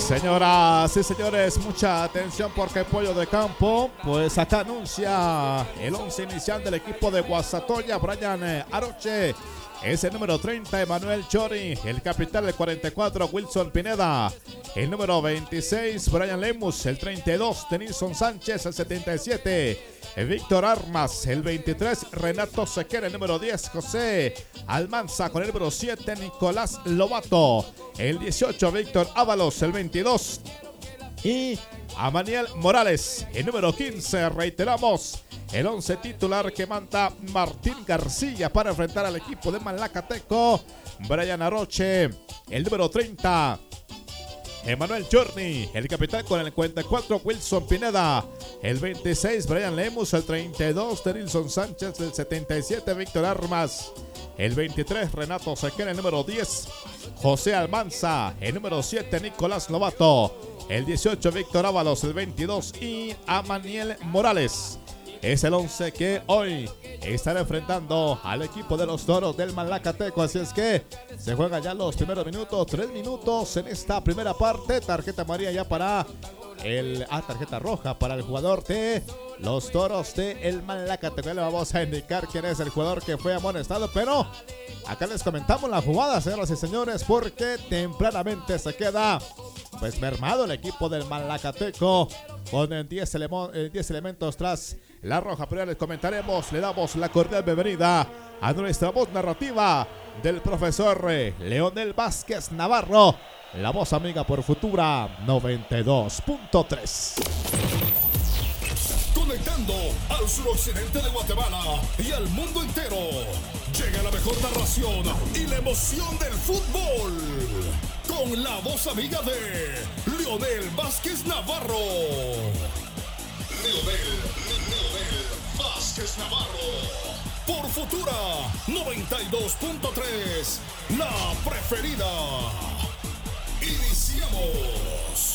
Señoras y señores, mucha atención porque Pollo de Campo, pues acá anuncia el 11 inicial del equipo de Guasatoya. Brian Aroche es el número 30, Emanuel Chori, el capitán del 44, Wilson Pineda, el número 26, Brian Lemus, el 32, Denilson Sánchez, el 77, Víctor Armas, el 23, Renato Sequera, el número 10, José Almanza, con el número 7, Nicolás Lobato, el 18, Víctor Ábalos, el 22, y Amaniel Morales, el número 15, reiteramos, el 11 titular que manda Martín García para enfrentar al equipo de Malacateco. Brian Aroche, el número 30, Emanuel Journey, el capitán con el 44, Wilson Pineda, el 26, Brian Lemus, el 32, Denilson Sánchez, el 77, Víctor Armas, el 23, Renato Sequera, el número 10, José Almanza, el número 7, Nicolás Lobato, el 18, Víctor Ábalos, el 22 y Amaniel Morales. Es el 11 que hoy estará enfrentando al equipo de los Toros del Malacateco. Así es que se juegan ya los primeros minutos, 3 minutos en esta primera parte. Tarjeta amarilla ya para tarjeta roja para el jugador de los Toros del Malacateco. Ya le vamos a indicar quién es el jugador que fue amonestado, pero acá les comentamos la jugada, señoras y señores, porque tempranamente se queda pues mermado el equipo del Malacateco con 10 elementos tras la roja. Pero ya les comentaremos, le damos la cordial bienvenida a nuestra voz narrativa del profesor Leonel Vázquez Navarro, la voz amiga por Futura 92.3. Conectando al suroccidente de Guatemala y al mundo entero. Llega la mejor narración y la emoción del fútbol. Con la voz amiga de Leonel Vázquez Navarro. Leonel Vázquez Navarro. Por Futura 92.3, la preferida. Iniciamos.